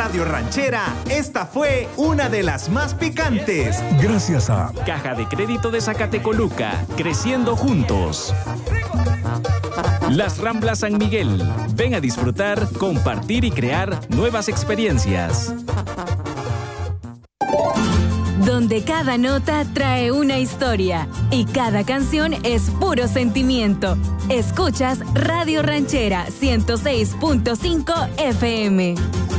Radio Ranchera, esta fue una de las más picantes. Gracias a Caja de Crédito de Zacatecoluca, creciendo juntos. Las Ramblas San Miguel. Ven a disfrutar, compartir y crear nuevas experiencias. Donde cada nota trae una historia y cada canción es puro sentimiento. Escuchas Radio Ranchera 106.5 FM.